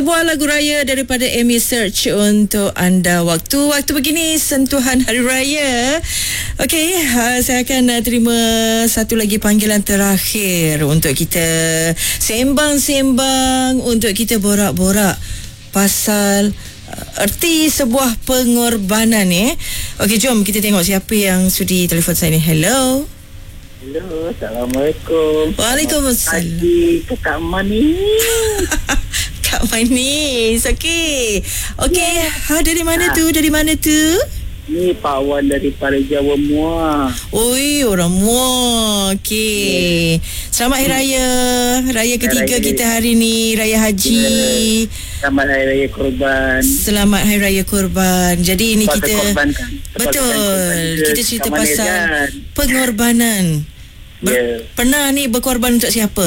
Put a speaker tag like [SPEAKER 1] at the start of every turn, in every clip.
[SPEAKER 1] Sebuah lagu raya daripada Amy Search untuk anda. Waktu begini sentuhan hari raya. Okey, saya akan terima satu lagi panggilan terakhir untuk kita sembang-sembang, untuk kita borak-borak pasal erti sebuah pengorbanan. Okey, jom kita tengok siapa yang sudi telefon saya ni. Hello.
[SPEAKER 2] Hello, Assalamualaikum.
[SPEAKER 1] Waalaikumsalam.
[SPEAKER 2] Pagi ke Kak Mani.
[SPEAKER 1] Kak Manis. Okey. Dari mana tu? Dari mana tu?
[SPEAKER 2] Ni Pak Wan daripada Jawa Muar.
[SPEAKER 1] Oi, orang Muar. Okey. Selamat Hari Raya. Raya ketiga
[SPEAKER 2] Raya.
[SPEAKER 1] kita hari ni, Raya Haji.
[SPEAKER 2] Selamat Hari Raya Korban.
[SPEAKER 1] Selamat Hari Raya Korban. Jadi ini
[SPEAKER 2] Tempat
[SPEAKER 1] kita
[SPEAKER 2] korbankan.
[SPEAKER 1] betul. Kita cerita
[SPEAKER 2] Kak Manis,
[SPEAKER 1] pasal
[SPEAKER 2] kan?
[SPEAKER 1] pengorbanan.
[SPEAKER 2] Ya.
[SPEAKER 1] Pernah ni berkorban untuk siapa?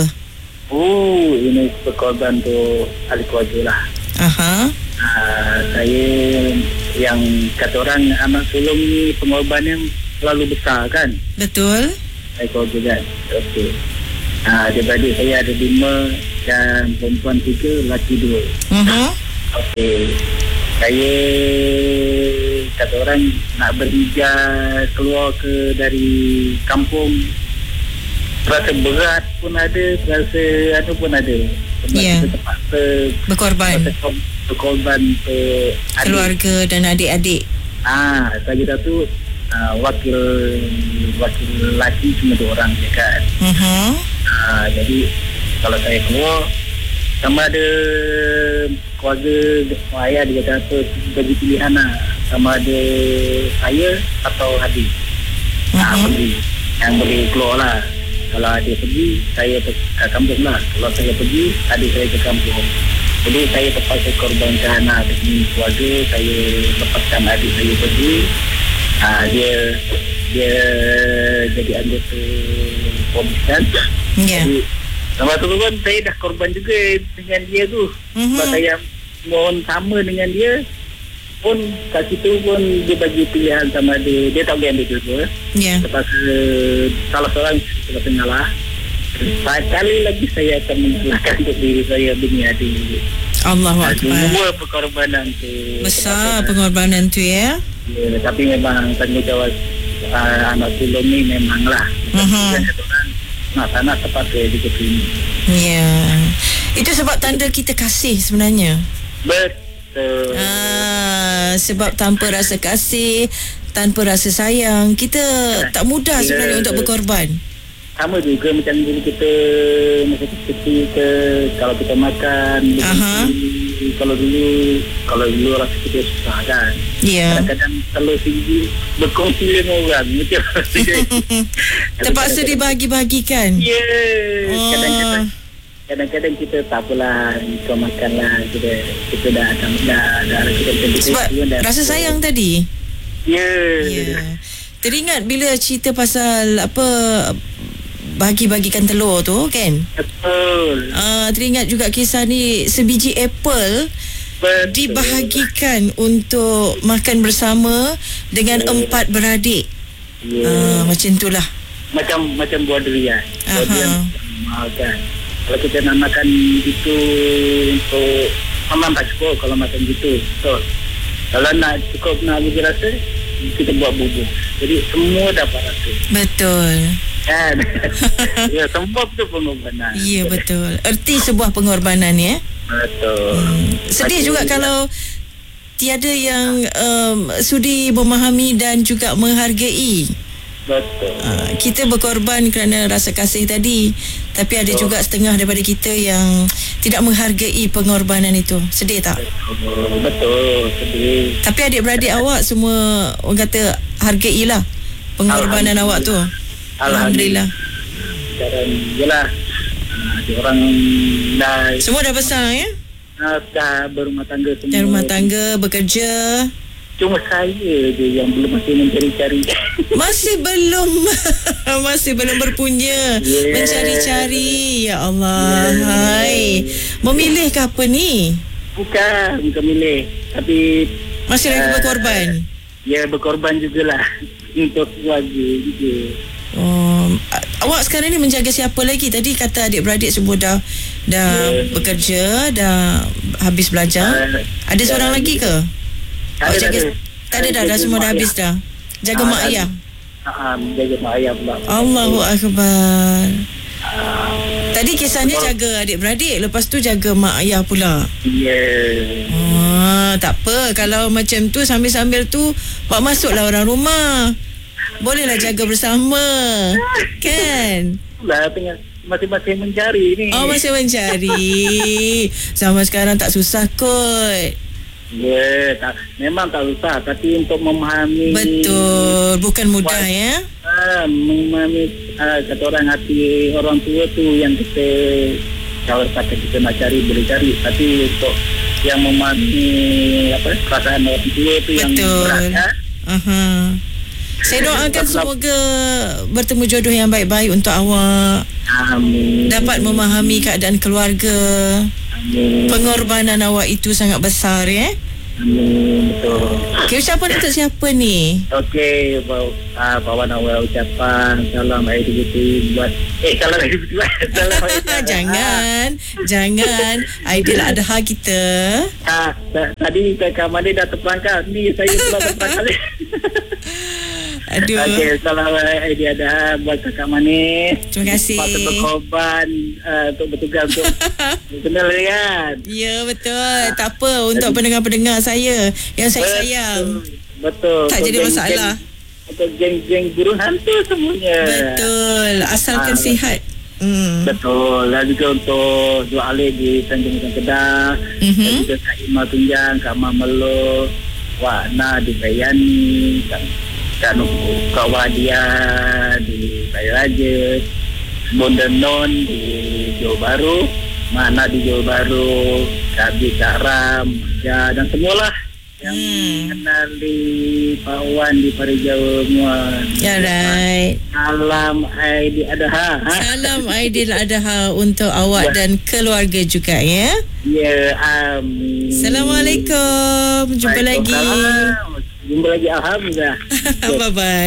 [SPEAKER 2] Ini berkorban untuk ahli keluarga lah.
[SPEAKER 1] Aha.
[SPEAKER 2] Saya yang kata orang anak sulung ni pengorban yang terlalu besar kan.
[SPEAKER 1] Betul.
[SPEAKER 2] Ahli keluarga kan. Okey. Adik-adik saya ada 5 dan perempuan 3, lelaki 2. Okey. Saya kata orang nak berhijrah keluar dari kampung, rasa berat pun ada, rasa ada pun ada. Sebab
[SPEAKER 1] Ya.
[SPEAKER 2] kita terpaksa berkorban ke adik.
[SPEAKER 1] Keluarga dan adik-adik.
[SPEAKER 2] Lagi satu wakil lelaki cuma 2 orang je kan. Jadi kalau saya keluar, sama ada keluarga ayah dia kata apa, bagi pilihan lah, sama ada saya atau adik. Pergi yang boleh keluar lah. Kalau adik pergi, saya ke kampung lah. Kalau saya pergi, adik saya ke kampung. Jadi saya terpaksa korbankan demi keluarga. Saya lepaskan adik saya pergi. Dia jadi anggota polis kan. Jadi sama tu kan saya dah korban juga dengan dia tu. Sebab saya mohon sama dengan dia pun, kat situ pun dia bagi pilihan sama dia. Dia tak boleh ambil dua-dua. Terpaksa salah seorang kita ngalah. Sekali lagi saya akan mengalahkan untuk diri saya demi adik.
[SPEAKER 1] Allahu Akbar.
[SPEAKER 2] Semua pengorbanan tu
[SPEAKER 1] Besar pengorbanan tu ya.
[SPEAKER 2] Ya, tapi memang tanggungjawab anak sulung ni memanglah. Nak terpaksa diterima.
[SPEAKER 1] Ya. Itu sebab tanda kita kasih sebenarnya.
[SPEAKER 2] Betul.
[SPEAKER 1] Sebab tanpa rasa kasih, tanpa rasa sayang, kita tak mudah sebenarnya untuk berkorban.
[SPEAKER 2] Sama juga macam dulu kita masa kecil ke, kalau kita makan kalau dulu rasa kita susah kan. Kadang-kadang telur tinggi berkongsi dengan orang macam
[SPEAKER 1] terpaksa dibagi-bagikan.
[SPEAKER 2] Kadang-kadang kita tak apalah, kau makanlah, kita dah
[SPEAKER 1] sebab rasa sayang tadi. Teringat bila cerita pasal bagi-bagikan telur tu kan.
[SPEAKER 2] Betul.
[SPEAKER 1] Teringat juga kisah ni, sebiji apple dibahagikan untuk makan bersama dengan 4 beradik. Macam itulah. Macam buah durian.
[SPEAKER 2] Kan. Kalau kita nak makan gitu untuk memang tak cukup kalau makan gitu. Betul. Kalau nak cukup nak bagi rasa, kita buat bubur. Jadi semua dapat rasa.
[SPEAKER 1] Betul.
[SPEAKER 2] Kan? Ya, sebab tu pengorbanan.
[SPEAKER 1] Ya, betul. Erti sebuah pengorbanan ya.
[SPEAKER 2] Betul.
[SPEAKER 1] Sedih juga kalau tiada yang sudi memahami dan juga menghargai.
[SPEAKER 2] Betul.
[SPEAKER 1] Kita berkorban kerana rasa kasih tadi, tapi ada juga setengah daripada kita yang tidak menghargai pengorbanan itu. Sedih tak?
[SPEAKER 2] Betul, sedih.
[SPEAKER 1] Tapi adik-beradik awak semua orang kata hargailah pengorbanan awak tu. Alhamdulillah.
[SPEAKER 2] Dan jelas orang dah
[SPEAKER 1] semua dah besar ya?
[SPEAKER 2] Dah berumah tangga semua.
[SPEAKER 1] Dah rumah tangga, bekerja.
[SPEAKER 2] Cuma saya je yang belum masih mencari-cari. Masih
[SPEAKER 1] belum berpunya. Mencari-cari. Ya Allah. Hai. Memilih ke apa ni?
[SPEAKER 2] Bukan milih. Tapi
[SPEAKER 1] masih lagi berkorban.
[SPEAKER 2] Ya, berkorban jugalah untuk keluarga juga.
[SPEAKER 1] Awak sekarang ni menjaga siapa lagi? Tadi kata adik-beradik semua dah bekerja, dah habis belajar. Ada seorang lagi ke? Awak jaga? Tak ada dah semua dah habis dah. Jaga mak ayah.
[SPEAKER 2] Jaga mak ayah pula.
[SPEAKER 1] Allahu Akbar. Tadi kisahnya jaga adik-beradik, lepas tu jaga mak ayah pula. Tak apa. Kalau macam tu sambil-sambil tu Pak masuklah orang rumah. Bolehlah jaga bersama. Kan?
[SPEAKER 2] Lah tengah masing-masing mencari ni.
[SPEAKER 1] Oh, masih mencari. Zaman sekarang tak susah kot.
[SPEAKER 2] Memang tak susah, tapi untuk memahami.
[SPEAKER 1] Betul, bukan mudah ya.
[SPEAKER 2] Memahami kata orang, hati orang tua tu yang kita, kalau kata kita nak cari boleh cari, tapi untuk yang memahami perasaan orang tua tu yang berat. Saya doakan semoga bertemu jodoh yang baik-baik untuk awak. Amin.
[SPEAKER 1] Dapat memahami keadaan keluarga.
[SPEAKER 2] Amin.
[SPEAKER 1] Pengorbanan awak itu sangat besar ya.
[SPEAKER 2] Amin. Betul.
[SPEAKER 1] Okay, ucapan untuk siapa ni?
[SPEAKER 2] Okey, bawa awal ucapan salam Aidilfitri buat salam Aidilfitri.
[SPEAKER 1] Jangan Aidiladha kita.
[SPEAKER 2] Tadi rekaman dia dah terperangkap. Ni saya pula terperangkap.
[SPEAKER 1] Aduh.
[SPEAKER 2] Okey, salam Aidilfitri buat kakak manis.
[SPEAKER 1] Terima kasih.
[SPEAKER 2] Patut berkorban untuk bertugas untuk kenal kan.
[SPEAKER 1] Ya, betul. Tak apa, untuk pendengar-pendengar saya yang saya sayang.
[SPEAKER 2] Betul.
[SPEAKER 1] Tak jadi masalah.
[SPEAKER 2] Untuk geng-geng burung hantu semuanya.
[SPEAKER 1] Betul. Asalkan sihat.
[SPEAKER 2] Betul. Dan juga untuk dua alih di Tanjung Kedah. Dan juga Kak Ima Tunjang, Kak Mamelo, Wak Na di Bayani, Kak Wadia di Bayraja, Bonda Non di Johor Bahru, Mana di Johor Bahru, Kak Bi, Kak Ram, dan semualah yang kenali Pak Wan di Parijau semua.
[SPEAKER 1] Ya, right.
[SPEAKER 2] Salam Aidilfitri.
[SPEAKER 1] Salam Aidilfitri untuk awak dan keluarga juga ya.
[SPEAKER 2] Ya, amin.
[SPEAKER 1] Assalamualaikum. Jumpa lagi.
[SPEAKER 2] Jumpa lagi, alhamdulillah.
[SPEAKER 1] Bye-bye.